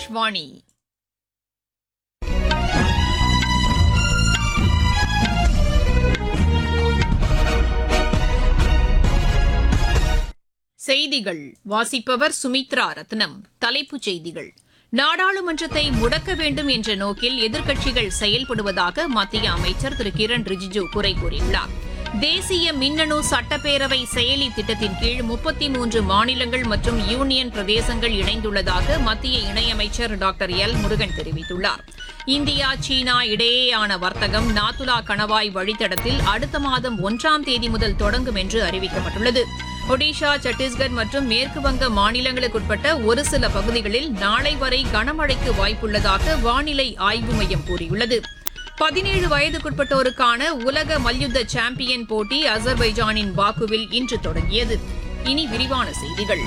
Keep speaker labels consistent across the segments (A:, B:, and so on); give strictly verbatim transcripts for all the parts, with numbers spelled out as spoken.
A: ஆகாஷ்வாணி. செய்திகள் வாசிப்பவர் சுமித்ரா ரத்னம். தலைப்புச் செய்திகள்: நாடாளுமன்றத்தை முடக்க வேண்டும் என்ற நோக்கில் எதிர்க்கட்சிகள் செயல்படுவதாக மத்திய அமைச்சர் திரு கிரண் ரிஜிஜு குறை கூறியுள்ளார். தேசிய மின்னணு சட்டப்பேரவை செயலி திட்டத்தின் கீழ் முப்பத்தி மூன்று மாநிலங்கள் மற்றும் யூனியன் பிரதேசங்கள் இணைந்துள்ளதாக மத்திய இணையமைச்சர் டாக்டர் எல் முருகன் தெரிவித்துள்ளார். இந்தியா சீனா இடையேயான வர்த்தகம் நாத்துலா கணவாய் வழித்தடத்தில் அடுத்த மாதம் ஒன்றாம் தேதி முதல் தொடங்கும் என்று அறிவிக்கப்பட்டுள்ளது. ஒடிஷா, சத்தீஸ்கர் மற்றும் மேற்குவங்க மாநிலங்களுக்குட்பட்ட ஒரு சில பகுதிகளில் நாளை வரை கனமழைக்கு வாய்ப்புள்ளதாக வானிலை ஆய்வு மையம் கூறியுள்ளது. பதினேழு வயதுக்குட்பட்டோருக்கான உலக மல்யுத்த சாம்பியன் போட்டி அசர்பைஜானின் பாக்குவில் இன்று தொடங்கியது. இனி விரிவான செய்திகள்.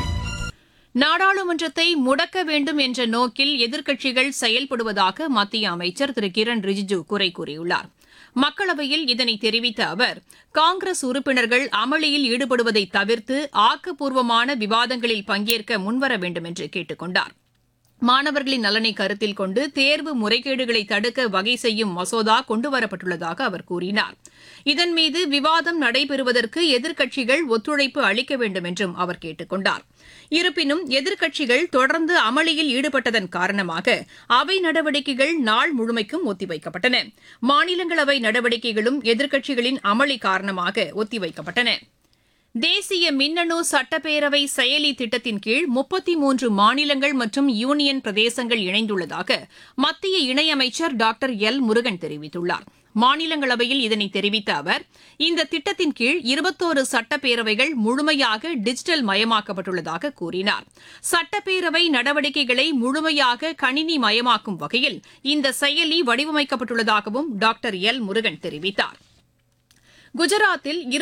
A: நாடாளுமன்றத்தை முடக்க வேண்டும் என்ற நோக்கில் எதிர்க்கட்சிகள் செயல்படுவதாக மத்திய அமைச்சர் திரு கிரண் ரிஜிஜு குறை கூறியுள்ளார். மக்களவையில் இதனை தெரிவித்த அவர், காங்கிரஸ் உறுப்பினர்கள் அமளியில் ஈடுபடுவதை தவிர்த்து ஆக்கப்பூர்வமான விவாதங்களில் பங்கேற்க முன்வர வேண்டும் என்று கேட்டுக் கொண்டார். மாணவர்களின் நலனை கருத்தில் கொண்டு தேர்வு முறைகேடுகளை தடுக்க வகை செய்யும் மசோதா கொண்டுவரப்பட்டுள்ளதாக அவர் கூறினார். இதன் மீது விவாதம் நடைபெறுவதற்கு எதிர்க்கட்சிகள் ஒத்துழைப்பு அளிக்க வேண்டும் என்றும் அவர் கேட்டுக் கொண்டார். இருப்பினும் எதிர்க்கட்சிகள் தொடர்ந்து அமளியில் ஈடுபட்டதன் காரணமாக அவை நடவடிக்கைகள் நாள் முழுமைக்கும் ஒத்திவைக்கப்பட்டன. மாநிலங்களவை நடவடிக்கைகளும் எதிர்க்கட்சிகளின் அமளி காரணமாக ஒத்திவைக்கப்பட்டன. தேசிய மின்னணு சட்டப்பேரவை செயலி திட்டத்தின் கீழ் முப்பத்தி மூன்று மாநிலங்கள் மற்றும் யூனியன் பிரதேசங்கள் இணைந்துள்ளதாக மத்திய இணையமைச்சர் டாக்டர் எல் முருகன் தெரிவித்துள்ளார். மாநிலங்களவையில் இதனை தெரிவித்த அவர், இந்த திட்டத்தின் கீழ் இருபத்தோரு சட்டப்பேரவைகள் முழுமையாக டிஜிட்டல் மயமாக்கப்பட்டுள்ளதாக கூறினார். சட்டப்பேரவை நடவடிக்கைகளை முழுமையாக கணினி மயமாக்கும் வகையில் இந்த செயலி வடிவமைக்கப்பட்டுள்ளதாகவும் டாக்டர் எல் முருகன் தெரிவித்தார். குஜராத்தில்